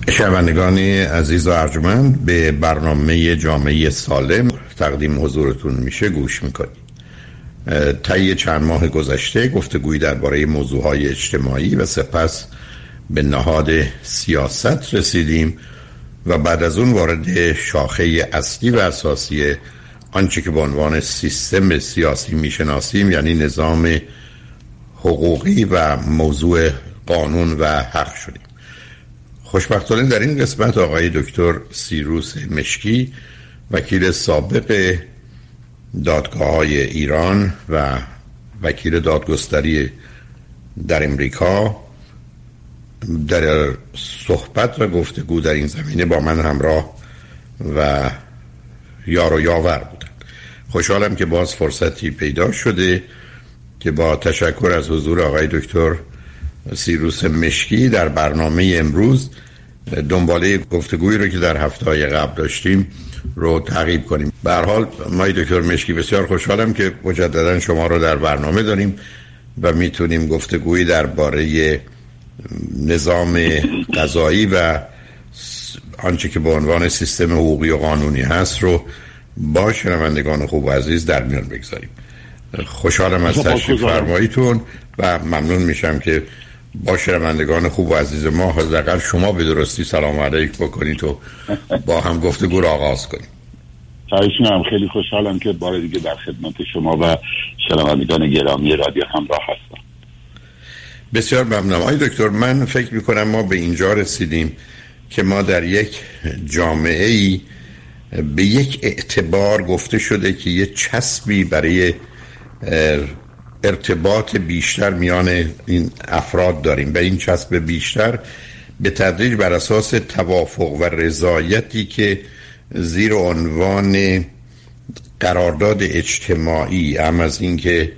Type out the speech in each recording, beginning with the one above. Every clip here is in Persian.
شنوندگان عزیز و ارجمند، به برنامه جامعه سالم تقدیم حضورتون میشه گوش میکنید. طی چند ماه گذشته گفتگویی درباره موضوعهای اجتماعی و سپس به نهاد سیاست رسیدیم و بعد از اون وارد شاخه اصلی و اساسی آنچه که به عنوان سیستم سیاسی میشناسیم، یعنی نظام حقوقی و موضوع قانون و حق شدیم. خوشبختانه در این قسمت آقای دکتر سیروس مشکی، وکیل سابق دادگاه‌های ایران و وکیل دادگستری در امریکا، در صحبت و گفتگو در این زمینه با من همراه و یار و یاور بودند. خوشحالم که باز فرصتی پیدا شده که با تشکر از حضور آقای دکتر سیروس مشکی در برنامه امروز دنباله گفتگویی رو که در هفته‌های قبل داشتیم رو تعقیب کنیم. به هر حال ما دکتر مشکی بسیار خوشحالم که مجددا شما رو در برنامه داریم و میتونیم گفتگویی درباره نظام قضایی و آنچه که به عنوان سیستم حقوقی و قانونی هست رو با شنوندگان خوب و عزیز در میان بگذاریم. خوشحالم از تشریف فرماییتون و ممنون میشم که با شنوندگان خوب و عزیز ما حداقل شما به درستی سلام علیک بکنید و با هم گفتگو رو آغاز کنیم. خواهشم، خیلی خوشحالم که بار دیگه در خدمت شما و شنوندگان گرامی رادیو همراه هستم. بسیار ممنونم. آقای دکتر، من فکر میکنم ما به اینجا رسیدیم که ما در یک جامعه‌ای به یک اعتبار گفته شده که یه چسبی برای ارتباط بیشتر میان این افراد داریم و این چسب بیشتر به تدریج بر اساس توافق و رضایتی که زیر عنوان قرارداد اجتماعی، هم از این که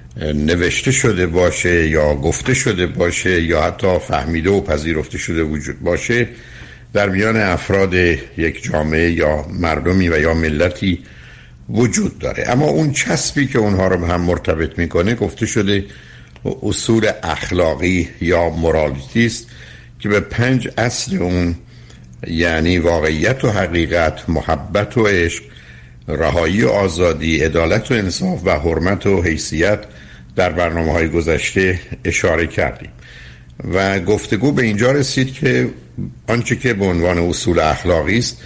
نوشته شده باشه یا گفته شده باشه یا حتی فهمیده و پذیرفته شده وجود باشه، در میان افراد یک جامعه یا مردمی و یا ملتی وجود داره. اما اون چسبی که اونها رو به هم مرتبط میکنه گفته شده اصول اخلاقی یا مورالیتی است که به 5 اصل اون، یعنی واقعیت و حقیقت، محبت و عشق، رهایی و آزادی، عدالت و انصاف و حرمت و حیثیت در برنامه‌های گذشته اشاره کردیم و گفتگو به اینجا رسید که آنچه که به عنوان اصول اخلاقی است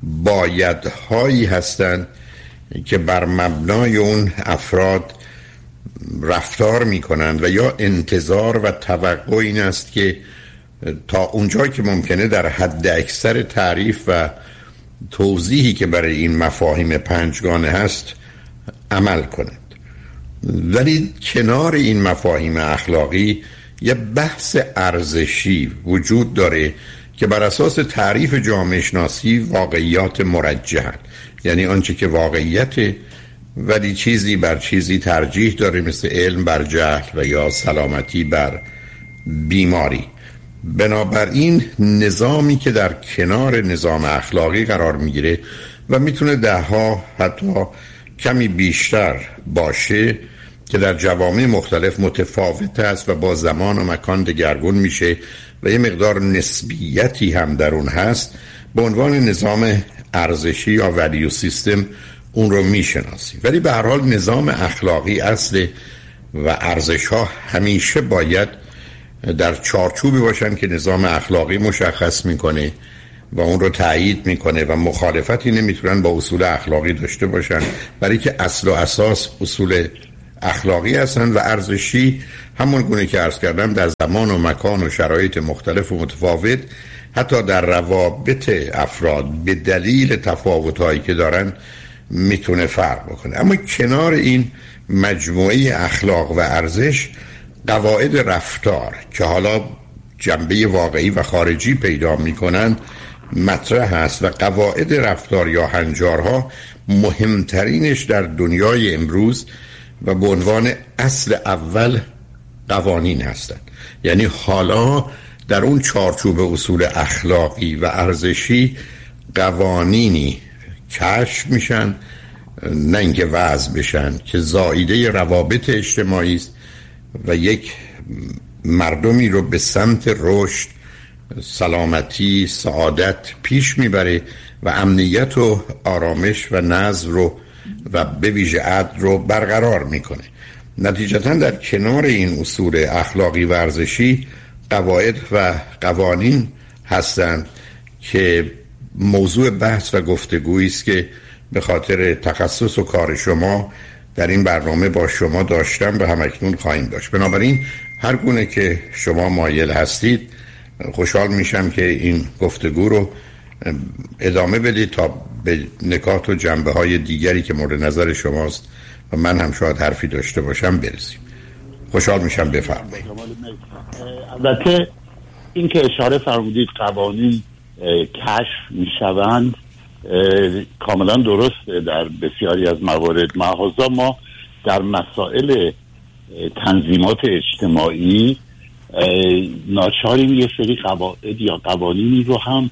بایدهایی هستند که بر مبنای اون افراد رفتار میکنند و یا انتظار و توقع این است که تا اونجایی که ممکنه در حد اکثر تعریف و توضیحی که برای این مفاهیم 5گانه هست عمل کنند. ولی کنار این مفاهیم اخلاقی یه بحث ارزشی وجود داره که بر اساس تعریف جامعه شناسی واقعیات مرجحند، یعنی آنچه که واقعیت ولی چیزی بر چیزی ترجیح داره، مثل علم بر جهل و یا سلامتی بر بیماری. بنابراین نظامی که در کنار نظام اخلاقی قرار میگیره و میتونه 10 حتی کمی بیشتر باشه که در جوامع مختلف متفاوت است و با زمان و مکان دگرگون میشه و یه مقدار نسبیتی هم در اون هست، به عنوان نظام ارزشی یا ولیو سیستم اون رو میشناسیم. ولی به هر حال نظام اخلاقی اصل و ارزش ها همیشه باید در چارچوبی باشن که نظام اخلاقی مشخص میکنه و اون رو تایید میکنه و مخالفتی نمیتونن با اصول اخلاقی داشته باشن، برای که اصل و اساس اصول اخلاقی هستن و ارزشی همون گونه که عرض کردم در زمان و مکان و شرایط مختلف و متفاوت، حتی در روابط افراد به دلیل تفاوت‌هایی که دارن میتونه فرق بکنه. اما کنار این مجموعه اخلاق و ارزش، قواعد رفتار که حالا جنبه واقعی و خارجی پیدا میکنن مطرح هست و قواعد رفتار یا هنجارها مهمترینش در دنیای امروز و به عنوان اصل اول قوانین هستند. یعنی حالا در اون چارچوب اصول اخلاقی و ارزشی قوانینی کشف میشن، نه اینکه وضع بشن، که زائیده روابط اجتماعی است و یک مردمی رو به سمت رشد سلامتی، سعادت پیش میبره و امنیت و آرامش و نظم رو و به ویژه عدل رو برقرار میکنه. نتیجتاً در کنار این اصول اخلاقی و ارزشی قواعد و قوانین هستند که موضوع بحث و گفتگویی است که به خاطر تخصص و کار شما در این برنامه با شما داشتم و همکنون خواهیم داشت. بنابراین هر گونه که شما مایل هستید خوشحال میشم که این گفتگو رو ادامه بدید تا به نکات و جنبه های دیگری که مورد نظر شماست و من هم شاید حرفی داشته باشم برسیم. خوشحال میشم، بفرمایید. البته این که اشاره فرمودید قوانین کشف میشوند کاملا درسته در بسیاری از موارد. معاذ ما در مسائل تنظیمات اجتماعی ناچاریم یه سری قواعد یا قوانینی رو هم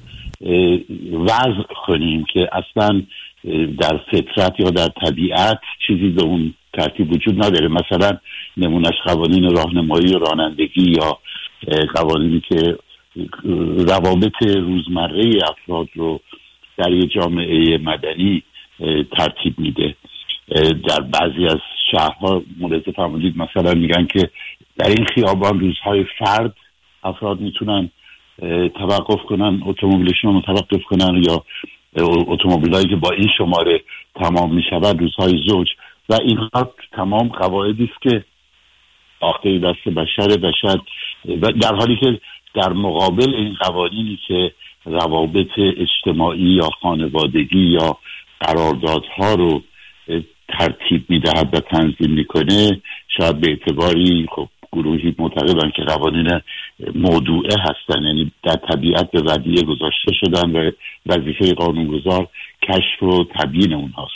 وضع کنیم که اصلا در فطرت یا در طبیعت چیزی به اون ترتیب وجود نداره. مثلا نمونش قوانین راهنمایی و رانندگی یا قوانینی که روابط روزمره افراد رو در یه جامعه مدنی ترتیب میده. در بعضی از شهرها ملاحظه فرمودید مثلا میگن که در این خیابان روزهای فرد افراد میتونن توقف کنن، اتومبیلشون رو متوقف کنن، یا اتومبیلایی که با این شماره تمام میشود روزهای زوج. و اینها تمام قواعدی است که آخه دست بشر و در حالی که در مقابل این قوانینی که روابط اجتماعی یا خانوادگی یا قراردادها رو ترتیب میدهد و تنظیم میکنه، شاید به اعتباری خب گروهی معتقدن که قوانین موضوعه هستن، یعنی در طبیعت به ودیعه گذاشته شدن و وظیفه قانونگذار کشف و تبیین اونهاست.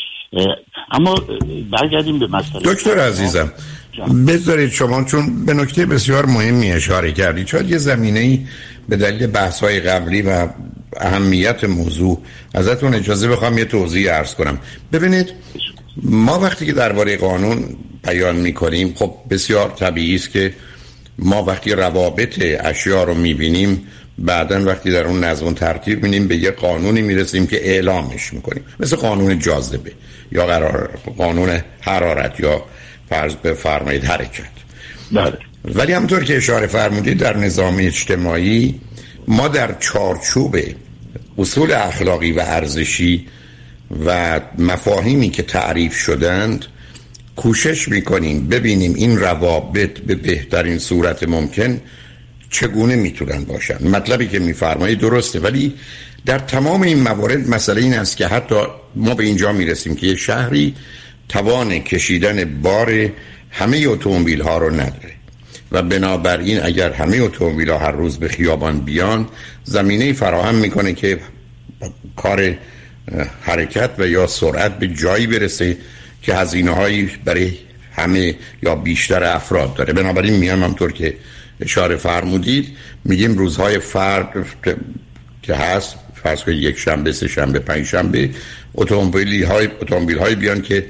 اما برگردیم به مسئله. دکتر عزیزم بذارید شما، چون به نکته بسیار مهمی اشاره کردید، شاید یه زمینه‌ای به دلیل بحث‌های قبلی و اهمیت موضوع ازتون اجازه بخوام یه توضیح عرض کنم. ببینید ما وقتی که درباره قانون بیان می‌کنیم خب بسیار طبیعی است که ما وقتی روابط اشیا رو می‌بینیم بعداً وقتی در اون نظم ترتیب می‌بینیم به یه قانونی میرسیم که اعلامش می‌کنیم، مثل قانون جاذبه یا قانون حرارت یا فرض بفرمایید حرکت. ولی همونطور که اشاره فرمودید در نظام اجتماعی ما در چارچوب اصول اخلاقی و ارزشی و مفاهیمی که تعریف شدند کوشش میکنیم ببینیم این روابط به بهترین صورت ممکن چگونه میتونن باشن. مطلبی که میفرمایید درسته، ولی در تمام این موارد مسئله این است که حتی ما به اینجا میرسیم که یه شهری توان کشیدن بار همه اتومبیل ها رو نداره و بنابراین اگر همه اتومبیل ها هر روز به خیابان بیان زمینه فراهم میکنه که کار حرکت و یا سرعت به جایی برسه که هزینه هایی برای همه یا بیشتر افراد داره. بنابراین میام همطور که اشاره فرمودید میگیم روزهای فرد که هست، فرض کنید یک شنبه، سه شنبه، پنج شنبه اتومبیل های بیان که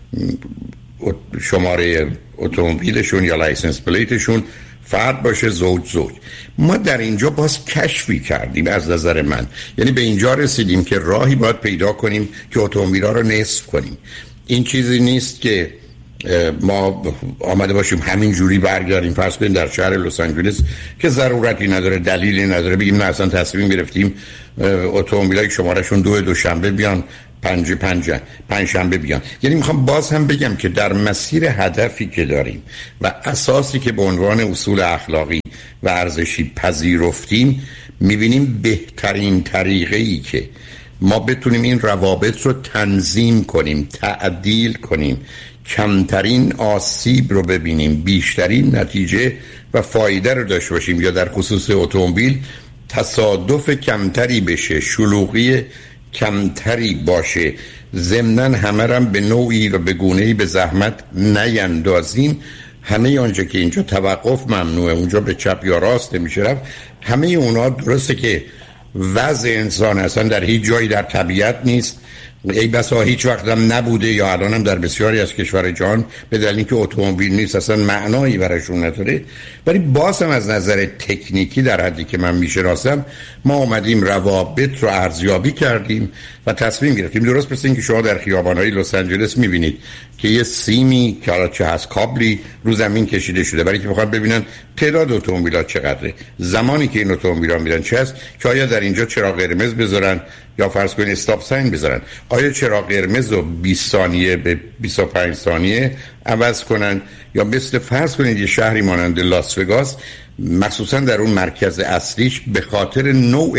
شماره اتومبیلشون یا لایسنس پلیتشون فرد باشه، زوج. ما در اینجا باز کشفی کردیم از نظر من، یعنی به اینجا رسیدیم که راهی باید پیدا کنیم که اتومبیل‌ها رو نصف کنیم. این چیزی نیست که ما آمده باشیم همین جوری برگردیم فرض کنیم در شهر لس آنجلس که ضرورتی نداره، دلیلی نداره بگیم نه اصلا تصمیم گرفتیم اتومبیلای شمارهشون دوشنبه بیان، پنج شنبه بیان. یعنی میخوام باز هم بگم که در مسیر هدفی که داریم و اساسی که به عنوان اصول اخلاقی و ارزشی پذیرفتیم میبینیم بهترین طریقه‌ای که ما بتونیم این روابط رو تنظیم کنیم، تعدیل کنیم، کمترین آسیب رو ببینیم، بیشترین نتیجه و فایده رو داشته باشیم، یا در خصوص اتومبیل تصادف کمتری بشه، شلوغی کمتری باشه، ضمناً همه رو به نوعی و به گونه‌ای به زحمت نیندازیم. همه آنجا که اینجا توقف ممنوعه، اونجا به چپ یا راست نمیشه رفت، همه اونا درسته که وضع انسان اصلا در هیچ جایی در طبیعت نیست ای بسا هیچ وقت هم نبوده یا الان هم در بسیاری از کشور جهان به دلیل اینکه اتومبیل نیست اصلا معنایی براشون نداره. ولی باز هم از نظر تکنیکی در حدی که من میشناسم ما اومدیم روابط رو ارزیابی کردیم و تصمیم گرفتیم. درست مثل اینکه شما در خیابان‌های لس آنجلس میبینید که یه سیمی که حالا چه هست کابلی رو زمین کشیده شده برای که بخواد ببینن تعداد اتومبیل‌ها چقدره، زمانی که این اتومبیل‌ها میرن چه هست، که آیا در اینجا چراغ قرمز بذارن یا فرض کنید استاپ ساین بذارن، آیا چراغ قرمز رو 20 ثانیه به 25 ثانیه عوض کنن، یا مثل فرض کنید یه شهری مانند لاس وگاس مخصوصا در اون مرکز اصلیش به خاطر نوع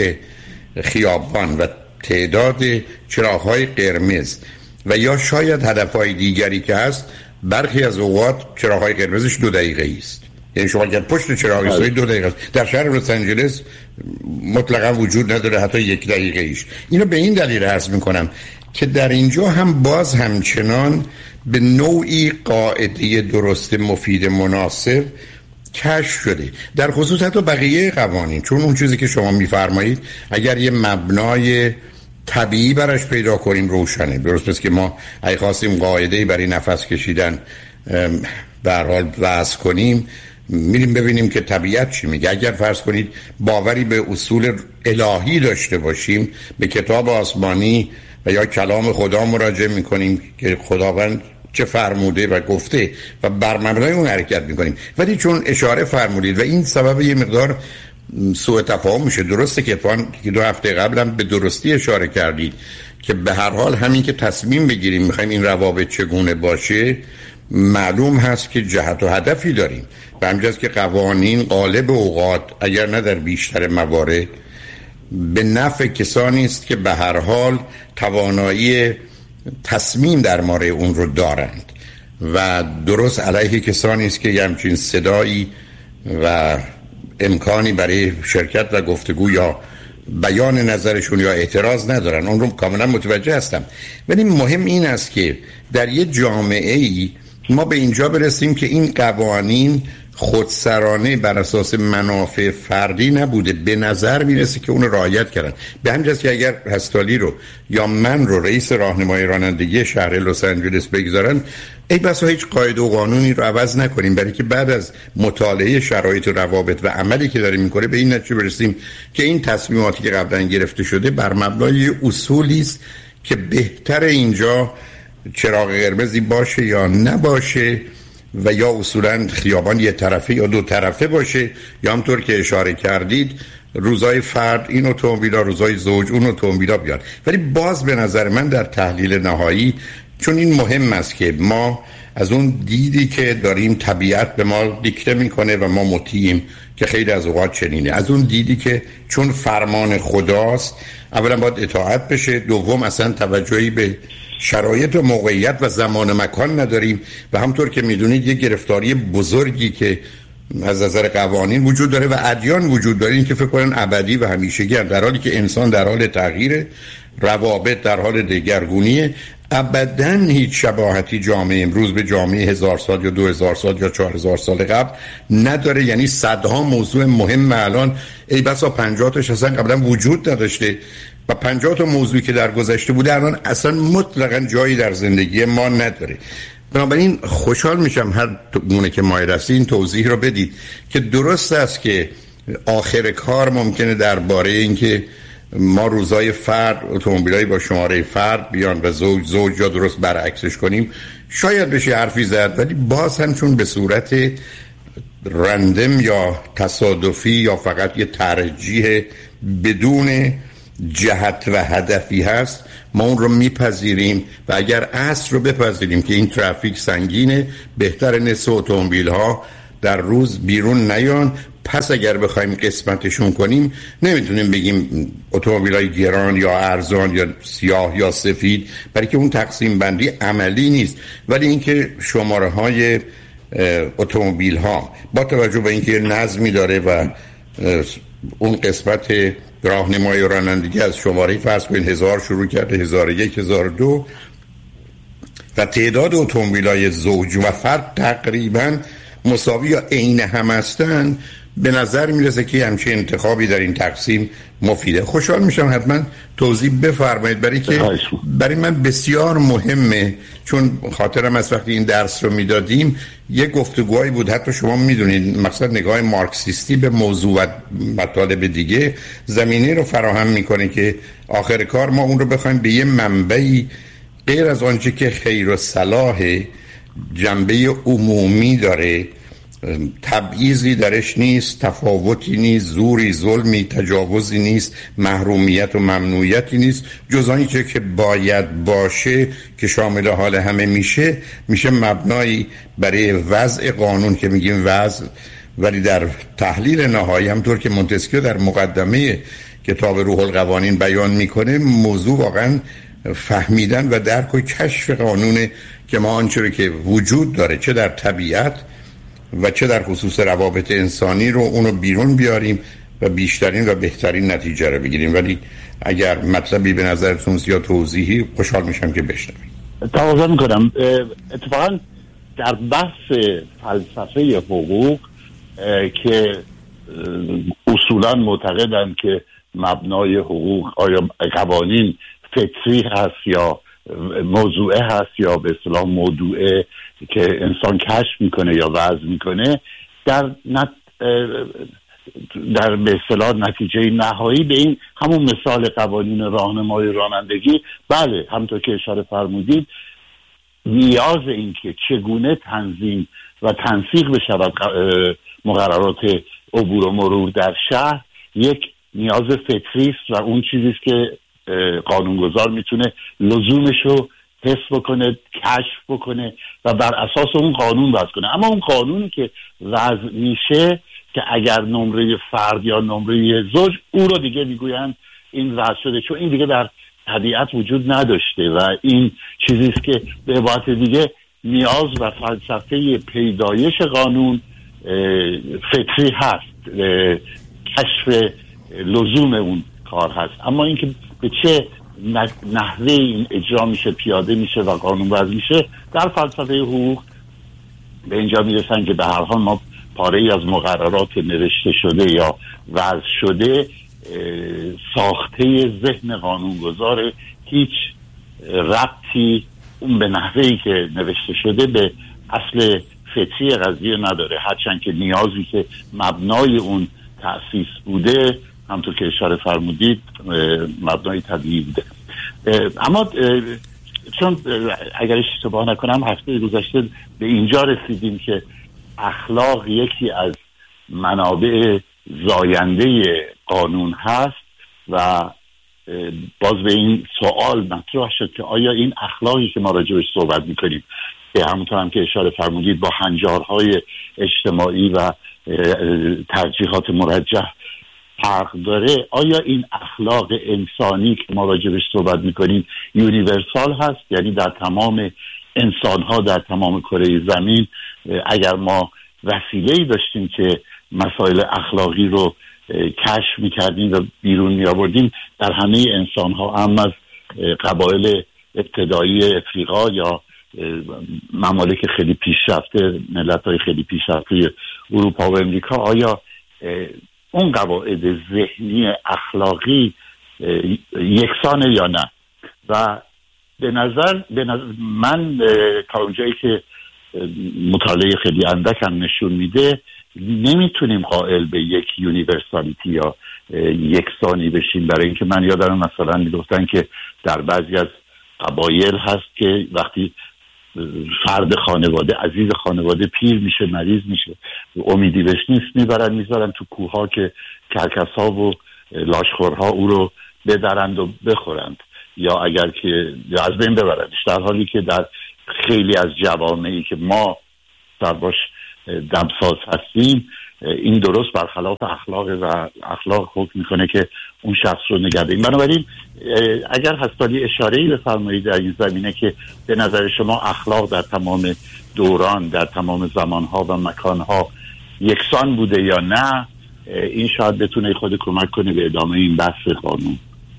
خیابان و تعداد چراغ‌های قرمز و یا شاید هدف‌های دیگری که هست برخی از اوقات چراغ‌های قرمزش 2 دقیقه است. یعنی شما اگر پشت چراغ ایستادی 2 دقیقه است. در شهر لس آنجلس مطلقاً وجود نداره حتی 1 دقیقه ایش. اینو به این دلیل عرض می‌کنم که در اینجا هم باز همچنان به نوعی قاعده درست مفید مناسب کشف شده در خصوص حتی بقیه قوانین، چون اون چیزی که شما می‌فرمایید اگر یه مبنای طبیعی براش پیدا کنیم روشنه. درست است که ما اگه خواستیم قاعده‌ای برای نفس کشیدن به هر حال وضع کنیم میریم ببینیم که طبیعت چی میگه. اگر فرض کنید باوری به اصول الهی داشته باشیم به کتاب آسمانی و یا کلام خدا مراجعه میکنیم که خداوند چه فرموده و گفته و بر مبنای اون حرکت میکنیم. ولی چون اشاره فرمودید و این سبب یه مقدار سوء تفاهم میشه. درسته که 2 هفته قبلم به درستی اشاره کردید که به هر حال همین که تصمیم بگیریم میخوایم این روابط چگونه باشه معلوم هست که جهت و هدفی داریم و همینجاست که قوانین غالب اوقات اگر نه در بیشتر موارد به نفع کسانی است که به هر حال توانایی تصمیم در مورد اون رو دارند و درست علیه کسانی است که یه همچین صدایی و امکانی برای شرکت و گفتگو یا بیان نظرشون یا اعتراض ندارن. اون رو کاملا متوجه هستم. ولی مهم این است که در یه جامعه ای ما به اینجا برسیم که این قوانین خودسرانه بر اساس منافع فردی نبوده. به نظر میرسه که اون رعایت کردن. به همین جاست که اگر هستالی رو یا من رو رئیس راهنمای رانندگی شهر لس آنجلس بگذارن ای بسا هیچ قاعده و قانونی رو عوض نکنیم، برای که بعد از مطالعه شرایط و روابط و عملی که داریم میکنه به این نتیجه برسیم که این تصمیماتی که قبلا گرفته شده بر مبنای اصولی است که بهتر اینجا چراغ قرمزی باشه یا نباشه و یا اصولا خیابان یه طرفه یا 2 طرفه باشه یا همطور که اشاره کردید روزای فرد این اتومبیلا، روزای زوج اون اتومبیلا بیان. ولی باز به نظر من در تحلیل نهایی چون این مهم است که ما از اون دیدی که داریم طبیعت به ما دیکته میکنه و ما مطیعیم که خیلی از اوقات چنینه، از اون دیدی که چون فرمان خداست اولا باید اطاعت بشه، دوم اصلا توجهی به شرایط و موقعیت و زمان و مکان نداریم و همطور که میدونید یه گرفتاری بزرگی که از نظر قوانین وجود داره و ادیان وجود داره این که فکر کنن ابدی و همیشگی هم، در حالی که انسان در حال تغییر، روابط در حال دگرگونیه. ابداً هیچ شباهتی جامعه امروز به جامعه 1000 سال یا 2000 سال یا 4000 سال قبل نداره. یعنی صدها موضوع مهم الان ای بسا 50 تاش اصلا قبلا وجود نداشته و 50 تا موضوعی که در گذشته بوده الان اصلا مطلقاً جایی در زندگی ما نداره. بنابراین خوشحال میشم هر گونه که مایل هستی این توضیح رو بدید که درست است که آخر کار ممکنه درباره اینکه ما روزای فرد اتومبیلایی با شماره فرد بیان و زوج یا درست برعکسش کنیم شاید بشه حرفی زد، ولی باز هم چون به صورت رندم یا تصادفی یا فقط یه ترجیح بدون جهت و هدفی هست ما اون رو میپذیریم و اگر اصل رو بپذیریم که این ترافیک سنگینه بهتر نصف اتومبیل ها در روز بیرون نیان. پس اگر بخوایم قسمتشون کنیم نمیتونیم بگیم اتومبیل‌های گران یا ارزان یا سیاه یا سفید، برای که اون تقسیم بندی عملی نیست. ولی اینکه شماره‌های اتومبیل‌ها با توجه به اینکه نظمی داره و اون قسمت راهنمای رانندگی از شماره فرض کنید 1000 شروع کرده 1001 1002 و تعداد اتومبیل‌های زوج و فرد تقریباً مساوی یا عین هم هستن، به نظر میرسه که همچین انتخابی در این تقسیم مفیده. خوشحال میشم حتما توضیح بفرمایید، برای من بسیار مهمه، چون خاطرم از وقتی این درس رو میدادیم یه گفتگوهایی بود، حتی شما میدونید مقصد نگاه مارکسیستی به موضوع و مطالب دیگه زمینه رو فراهم میکنه که آخر کار ما اون رو بخوایم به یه منبعی غیر از آنچه که خیر و صلاح جنبه عمومی داره، تبعیضی درش نیست، تفاوتی نیست، زوری ظلمی تجاوزی نیست، محرومیت و ممنوعیتی نیست، جز آنچه که باید باشه که شامل حال همه میشه مبنایی برای وضع قانون که میگیم وضع. ولی در تحلیل نهایی همطور که مونتسکیو در مقدمه کتاب روح القوانین بیان میکنه، موضوع واقعا فهمیدن و درک و کشف قانونه که ما آنچه رو که وجود داره چه در طبیعت و چه در خصوص روابط انسانی رو اونو بیرون بیاریم و بیشترین و بهترین نتیجه رو بگیریم. ولی اگر مطلبی به نظرتون زیاد توضیحی، خوشحال میشم که بشنوید. توضیح میکنم. اتفاقا در بحث فلسفه حقوق که اصولا معتقدن که مبنای حقوق آیا قوانین فطری هست یا موضوعه هست یا به اصطلاح موضوعه که انسان کشف میکنه یا وضع میکنه، در به اصطلاح نتیجه نهایی به این همون مثال قوانین راهنمای رانندگی، بله همونطور که اشاره فرمودید، نیاز این که چگونه تنظیم و تنسیق بشود مقررات عبور و مرور در شهر یک نیاز فطری است و اون چیزی است که قانونگذار میتونه لزومش رو حس بکنه، کشف بکنه و بر اساس اون قانون وضع کنه. اما اون قانونی که وضع میشه که اگر نمره فرد یا نمره زوج، او رو دیگه میگوین این وضع شده، چون این دیگه در طبیعت وجود نداشته و این چیزی است که به عبارت دیگه نیاز و فلسفه پیدایش قانون فطری هست، کشف لزوم اون کار هست. اما اینکه به چه نحوه این اجرا میشه، پیاده میشه و قانون وضع میشه، در فلسفه حقوق به اینجا میرسن که به هر حال ما پاره‌ای از مقررات نوشته شده یا وضع شده ساخته ذهن قانونگذار، هیچ ربطی اون به نحوهی که نوشته شده به اصل فطری قضیه نداره، هرچند که نیازی که مبنای اون تأسیس بوده همونطور که اشاره فرمودید مبنای طبیعی بوده. اما چون اگر اشتباه نکنم هفته گذشته به اینجا رسیدیم که اخلاق یکی از منابع زاینده قانون هست و باز به این سوال مطرح شد که آیا این اخلاقی که ما راجعش صحبت میکنیم که همونطور هم که اشاره فرمودید با هنجارهای اجتماعی و ترجیحات مرجح فرق داره، آیا این اخلاق انسانی که ما راجعش صحبت میکنیم یونیورسال هست؟ یعنی در تمام انسانها در تمام کره زمین اگر ما وسیله‌ای داشتیم که مسائل اخلاقی رو کشف میکردیم و بیرون میآوردیم، در همه انسانها هم از قبایل ابتدایی افریقا یا ممالک خیلی پیشرفته، ملت‌های خیلی پیشرفته اروپا و امریکا، آیا اون قواعد ذهنی اخلاقی یکسانه یا نه؟ و به نظر من تا اونجایی که مطالعه خیلی اندک هم نشون میده نمیتونیم قائل به یک یونیورسالیتی یا یکسانی بشیم، برای اینکه من یادم مثلا میگفتن که در بعضی از قبایل هست که وقتی فرد خانواده، عزیز خانواده پیر میشه، مریض میشه، امیدی بهش نیست، میذارن تو کوه‌ها که کرکس‌ها و لاشخورها او رو بدرند و بخورند یا اگر که از بین ببرندش، در حالی که در خیلی از جوامعی که ما در باش دمساز هستیم این درست برخلاف اخلاق و اخلاق حکم میکنه که اون شخص رو نگه داریم. بنابراین اگر هستالی اشاره‌ای بفرمایید در این زمینه که به نظر شما اخلاق در تمام دوران، در تمام زمانها و مکانها یکسان بوده یا نه، این شاید بتونه خود کمک کنه به ادامه این بحث قانون.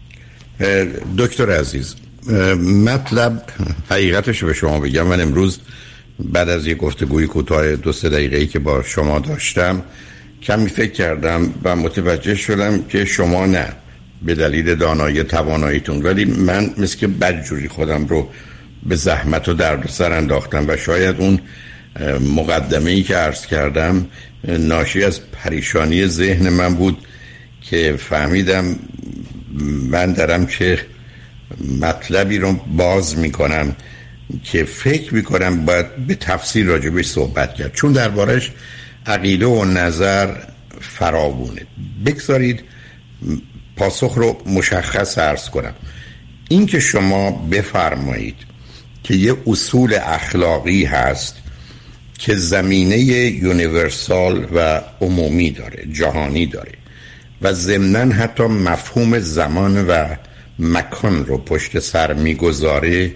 دکتر عزیز، مطلب حقیقتش رو به شما بگم، من امروز بعد از یک گفتگوی کوتاه 2-3 دقیقه‌ای که با شما داشتم کمی فکر کردم و متوجه شدم که شما نه، به دلیل دانایی تواناییتون، ولی من مثل که بدجوری خودم رو به زحمت و دردسر انداختم و شاید اون مقدمه‌ای که عرض کردم ناشی از پریشانی ذهن من بود که فهمیدم من دارم چه مطلبی رو باز میکنم که فکر میکنم باید به تفصیل راجبش صحبت کرد، چون دربارش عقیده و نظر فراوونه. بگذارید پاسخ رو مشخص عرض کنم. این که شما بفرمایید که یه اصول اخلاقی هست که زمینه یونیورسال و عمومی داره، جهانی داره و ضمناً حتی مفهوم زمان و مکان رو پشت سر میگذاره،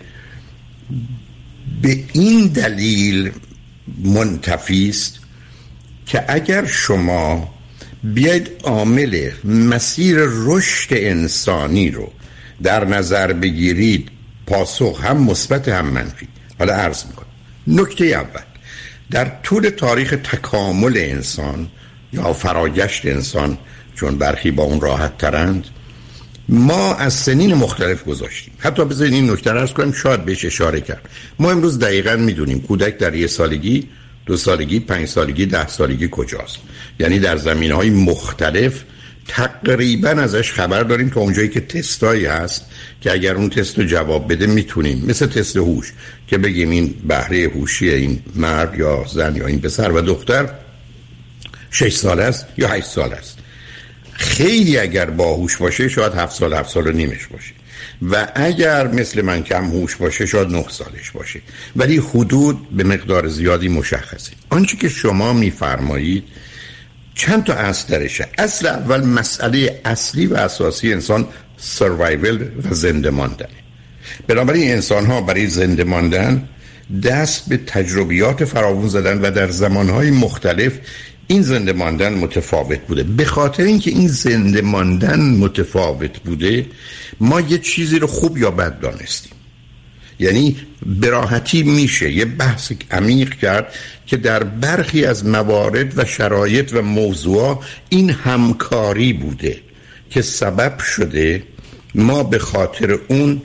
به این دلیل منتفی است که اگر شما بیاید عامل مسیر رشد انسانی رو در نظر بگیرید، پاسخ هم مثبت هم منفی. حالا عرض میکنم. نکته اول، در طول تاریخ تکامل انسان یا فرایشت انسان، چون برخی با اون راحت ترند، ما از سنین مختلف گذاشتیم. حتی بذارید این نکته رو عرض کنم، شاید بهش اشاره کرد. ما امروز دقیقاً میدونیم کودک در 1 سالگی، 2 سالگی، 5 سالگی، 10 سالگی کجاست. یعنی در زمینه‌های مختلف تقریباً ازش خبر داریم، تا اونجایی که تستایی هست که اگر اون تست رو جواب بده میتونیم، مثل تست هوش که بگیم این بهره هوشی این مرد یا زن یا این پسر و دختر 6 سال است یا 8 سال است. خیلی اگر باهوش باشه شاید 7 سال، 7 سال و نیمش باشه و اگر مثل من کم هوش باشه شاید 9 سالش باشه، ولی حدود به مقدار زیادی مشخصه. آنچه که شما میفرمایید چند تا اصل درشه. اصل اول، مسئله اصلی و اساسی انسان سروایول و زنده ماندن. بنابراین انسان ها برای زنده ماندن دست به تجربیات فراوان زدن و در زمانهای مختلف این زنده ماندن متفاوت بوده. به خاطر اینکه این زنده ماندن متفاوت بوده، ما یه چیزی رو خوب یا بد دانستیم. یعنی براحتی میشه یه بحث عمیق کرد که در برخی از موارد و شرایط و موضوعات این همکاری بوده که سبب شده ما به خاطر اون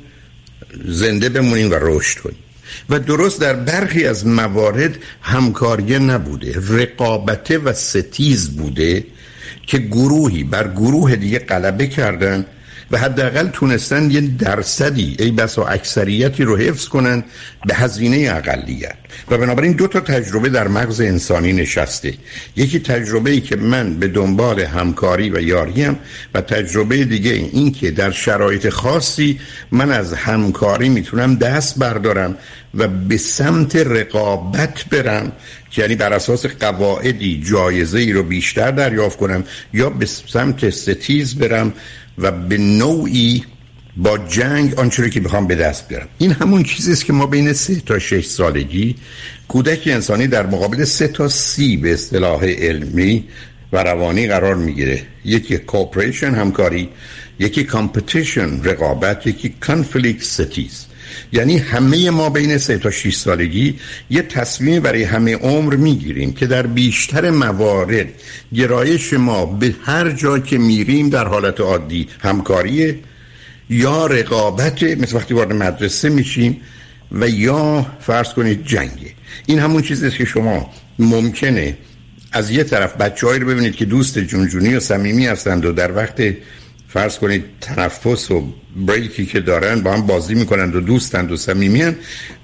زنده بمونیم و رشد کنیم، و درست در برخی از موارد همکاری نبوده، رقابت و ستیز بوده که گروهی بر گروه دیگه غلبه کردن و حداقل تونستن یه درصدی ای بسا اکثریتی رو حفظ کنن به هزینه اقلیت. و بنابراین 2 تا تجربه در مغز انسانی نشسته. یکی تجربه‌ای که من به دنبال همکاری و یاریم و تجربه دیگه این که در شرایط خاصی من از همکاری میتونم دست بردارم و به سمت رقابت برم، که یعنی بر اساس قواعدی جایزه‌ای رو بیشتر دریافت کنم، یا به سمت ستیز برم و به نوعی با جنگ آنچه رو که بخوام به دست بیارم. این همون چیزیست که ما بین 3 تا 6 سالگی کودک انسانی در مقابل 3 تا 30 به اصطلاح علمی و روانی قرار میگیره. یکی کوپریشن، همکاری، یکی کامپتیشن، رقابت، یکی کانفلیکت، ستیز. یعنی همه ما بین 3 تا 6 سالگی یه تصمیم برای همه عمر میگیریم که در بیشتر موارد گرایش ما به هر جا که میریم در حالت عادی همکاریه یا رقابت، مثل وقتی وارد مدرسه میشیم، و یا فرض کنید جنگه. این همون چیزیست که شما ممکنه از یه طرف بچه‌هایی رو ببینید که دوست جونجونی و صمیمی هستند و در وقت فرض کنید تنفس و بریکی که دارن با هم بازی میکنند و دوستند و صمیمیان،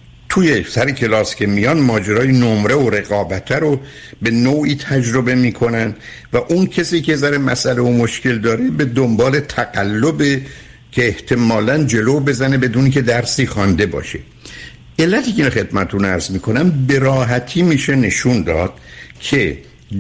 توی سر کلاس که میان ماجرای نمره و رقابت رو به نوعی تجربه میکنن و اون کسی که ذره مسئله و مشکل داره به دنبال تقلب که احتمالاً جلو بزنه بدون که درسی خوانده باشه. علتی که خدمتتون عرض میکنم به راحتی میشه نشون داد که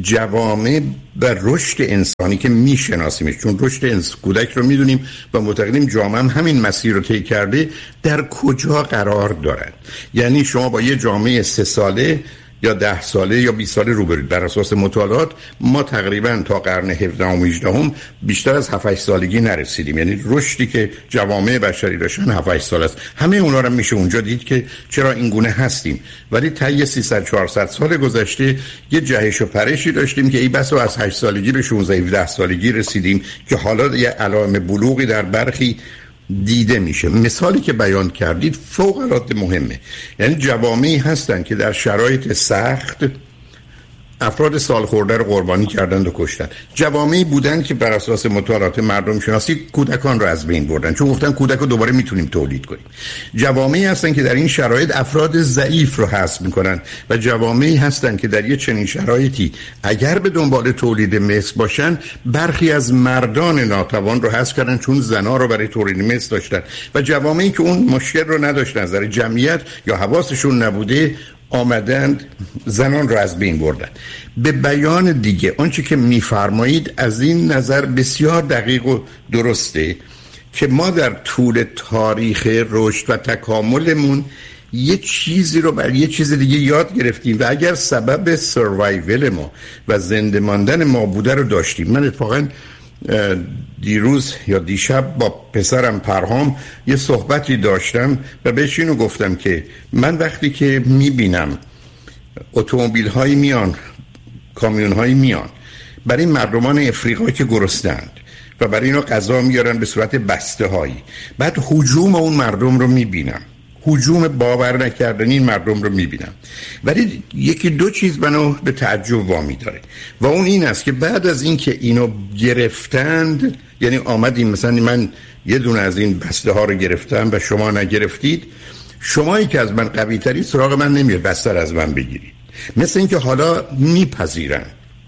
جوامع و رشد انسانی که میشناسیمش، چون رشد کودک رو میدونیم و معتقدیم جامعه هم همین مسیر رو طی کرده، در کجا قرار دارن. یعنی شما با یه جامعه 3 ساله یا 10 ساله یا 20 ساله روبرید. بر اساس مطالعات ما تقریبا تا قرن 17 و 18 بیشتر از 7-8 سالگی نرسیدیم، یعنی رشدی که جوامع بشری داشتن 7-8 سال است. همه اونا رو میشه اونجا دید که چرا این گونه هستیم. ولی طی 300-400 سال گذشته یه جهش و پرشی داشتیم که ای بسا از 8 سالگی به 16-17 سالگی رسیدیم که حالا یه علائم بلوغی در برخی دیده میشه. مثالی که بیان کردید فوق العاده مهمه. یعنی جوامعی هستن که در شرایط سخت افراد سالخورده رو قربانی کردند و کشتن. جوامعی بودن که بر اساس مطالعات مردم شناسی کودکان رو از بین بردن، چون گفتن کودک رو دوباره میتونیم تولید کنیم. جوامعی هستن که در این شرایط افراد ضعیف رو حذف میکنن و جوامعی هستن که در یه چنین شرایطی اگر به دنبال تولید مثل باشن برخی از مردان ناتوان رو حذف کردن چون زنا رو برای تولید مثل داشتن و جوامعی که اون مشکل رو نداشتن، از نظر جمعیت یا حواسشون نبوده، آمدند زنان رو از بین بردن. به بیان دیگه آنچه که میفرمایید از این نظر بسیار دقیق و درسته که ما در طول تاریخ رشد و تکاملمون یه چیزی رو بر یه چیز دیگه یاد گرفتیم و اگر سبب سروایول ما و زنده ماندن ما بوده رو داشتیم. من اتفاقاً دیروز یا دیشب با پسرم پرهام یه صحبتی داشتم و بهش اینو گفتم که من وقتی که میبینم اتومبیل هایی میان، کامیون هایی میان برای مردمان افریقا که گرسنند و برای اینا غذا میارن به صورت بسته هایی، بعد هجوم اون مردم رو میبینم، هجوم باور نکردنی این مردم رو میبینم، ولی یکی دو چیز منو به تعجب وامی داره و اون این است که بعد از این که اینو گرفتند، یعنی آمدیم مثلا من یه دونه از این بسته ها رو گرفتم و شما نگرفتید، شمایی که از من قوی تری سراغ من نمیاد بستر از من بگیرید. مثل این که حالا میپذیرن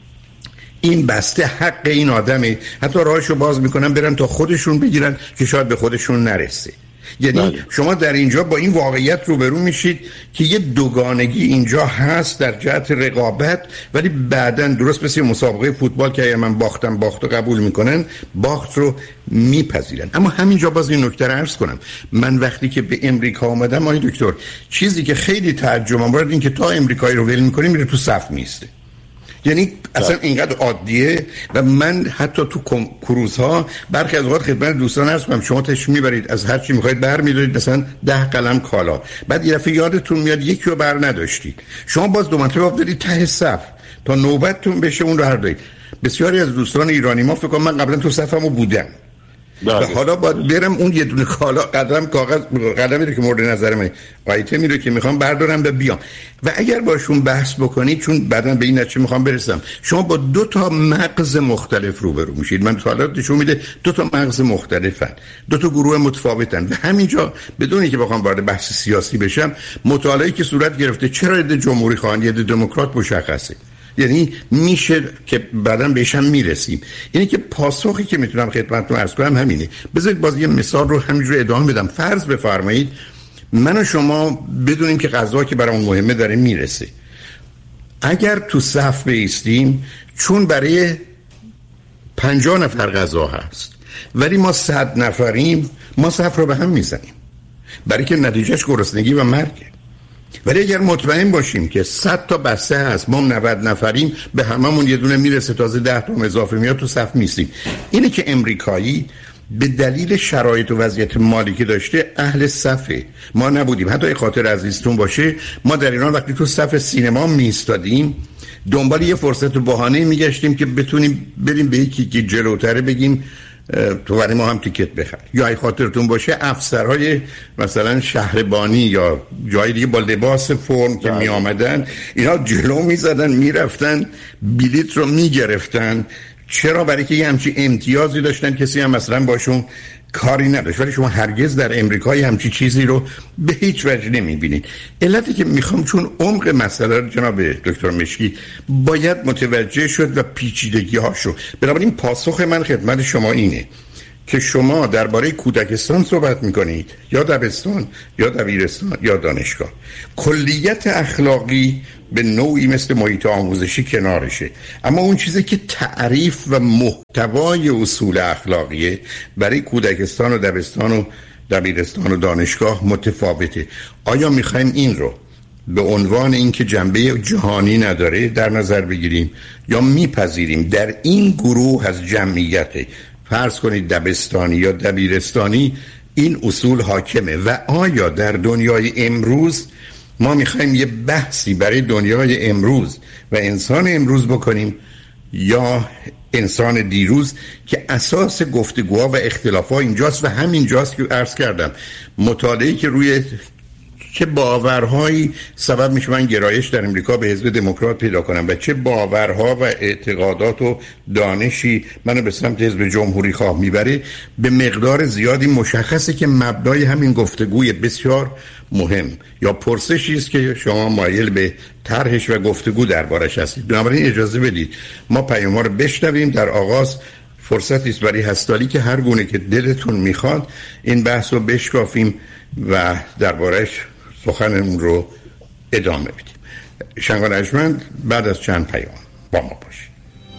این بسته حق این آدمه، حتی راهشو باز میکنن برن تا خودشون بگیرن که شاید به خودشون نرسه. یعنی شما در اینجا با این واقعیت روبرو میشید که یه دوگانگی اینجا هست در جهت رقابت، ولی بعداً درست مثل مسابقه فوتبال که اگر من باختم باخت رو قبول میکنن، باخت رو میپذیرن. اما همینجا باز این نکته رو عرض کنم، من وقتی که به امریکا آمدم آقای دکتر، چیزی که خیلی تعجبم آورد این که تا امریکایی رو ول میکنه میره تو صف میسته. یعنی اصلا اینقدر عادیه و من حتی تو کروزها برخی از اوقات خدمت دوستان عرض کنم شما تشریف میبرید از هر چی میخواید برمی‌دارید، مثلا 10 قلم کالا، بعد یه دفعه یادتون میاد یکی رو بر نداشتید، شما باز دو مرتبه برید ته صف تا نوبتتون بشه اون رو هر دارید. بسیاری از دوستان ایرانی ما فکر کنم من قبلا تو صفمو بودم و حالا باید برم اون یه دونه کالا قدمی رو که مورد نظرمه آیتمی رو که میخوام بردارم و بیام و اگر باشون بحث بکنید، چون بعداً به این نتیجه میخوام برسم، شما با 2 تا مغز مختلف روبرو میشید. من مطالعات نشون میده 2 تا مغز مختلفن، 2 تا گروه متفاوتن و همینجا بدون اینکه بخوام وارد بحث سیاسی بشم، مطالعاتی که صورت گرفته چرا عده جمهوری خواهان عده دموکرات مشخصه، یعنی میشه که بعداً بهشم میرسیم. یعنی که پاسخی که میتونم خدمتتون عرض کنم همینه. بذارید باز یه مثال رو همینجوری ادامه بدم. فرض بفرمایید من و شما بدونیم که غذا که برامون مهمه داره میرسه، اگر تو صف بایستیم چون برای 50 نفر غذا هست ولی ما 100 نفریم، ما صف رو به هم میزنیم برای که نتیجهش گرسنگی و مرگه. ولی اگر مطمئن باشیم که 100 تا بسته هست، ما 90 نفریم، به هممون یه دونه میرسه، تازه 10 تا اضافه میاد، تو صف میستیم. اینه که امریکایی به دلیل شرایط و وضعیت مالی که داشته اهل صفه، ما نبودیم. حتی خاطر عزیزتون باشه ما در ایران وقتی تو صف سینما میستادیم دنبال یه فرصت و بهانه میگشتیم که بتونیم بریم به یکی که جلوتره بگیم تو برای ما هم تیکت بخر. یا ای خاطرتون باشه افسرهای مثلا شهربانی یا جای دیگه با لباس فرم که می آمدن اینا جلو می زدن می رفتن بلیط رو می گرفتن. چرا؟ برای که یه همچی امتیازی داشتن، کسی هم مثلا باشون کاری نداشت. ولی شما هرگز در امریکا همچی چیزی رو به هیچ وجه نمیبینید. علتی که میخوام، چون عمق مسئله رو جناب دکتر مشکی باید متوجه شد و پیچیدگی هاشو. بنابراین پاسخ من خدمت شما اینه که شما درباره کودکستان صحبت میکنید یا دبستان یا دبیرستان یا دانشگاه، کلیت اخلاقی به نوعی مثل محیط آموزشی کنارشه، اما اون چیزی که تعریف و محتوای اصول اخلاقیه برای کودکستان و دبستان و دبیرستان و دانشگاه متفاوته. آیا میخوایم این رو به عنوان اینکه جنبه جهانی نداره در نظر بگیریم یا میپذیریم در این گروه از جمعیت، فرض کنید دبستانی یا دبیرستانی، این اصول حاکمه؟ و آیا در دنیای امروز ما میخوایم یه بحثی برای دنیای امروز و انسان امروز بکنیم یا انسان دیروز که اساس گفتگوها و اختلافها اینجاست و همینجاست که عرض کردم مطالعه‌ای که روی چه باورهایی سبب میشه من گرایش در امریکا به حزب دموکرات پیدا کنم و چه باورها و اعتقادات و دانشی منو به سمت حزب جمهوری خواه میبره، به مقدار زیادی مشخصه که مبنای همین گفتگوی بسیار مهم یا پرسشی است که شما مایل به طرحش و گفتگو دربارش هستید. بنابراین اجازه بدید ما پیام‌ها رو بشنویم. در آغاز فرصتی است برای هستالی که هر گونه که دلتون میخواد این بحث رو بشکافیم و دربارش سخنمون رو ادامه بدیم. شنگ و نجمند بعد از چند پیام با ما باشید.